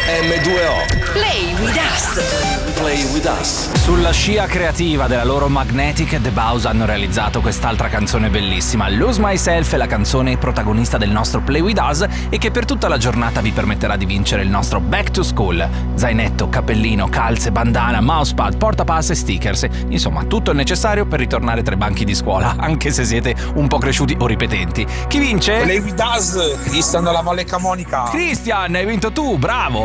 M2O. Play with us. Play with us. Sulla scia creativa della loro Magnetic e The Bows hanno realizzato quest'altra canzone bellissima. Lose Myself è la canzone protagonista del nostro Play with us e che per tutta la giornata vi permetterà di vincere il nostro Back to School. Zainetto, cappellino, calze, bandana, mousepad, portapass e stickers. Insomma, tutto il necessario per ritornare tra i banchi di scuola, anche se siete un po' cresciuti o ripetenti. Chi vince? Play with us, Cristian dalla Valle Camonica. Christian, hai vinto tu, bravo!